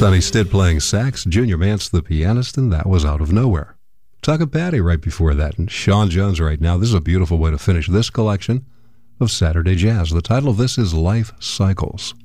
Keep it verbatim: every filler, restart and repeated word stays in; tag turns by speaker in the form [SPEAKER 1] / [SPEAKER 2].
[SPEAKER 1] Sonny Stitt playing sax, Junior Mance the pianist, and that was Out of Nowhere. Tuck and Patty right before that, and Sean Jones right now. This is a beautiful way to finish this collection of Saturday Jazz. The title of this is Life Cycles.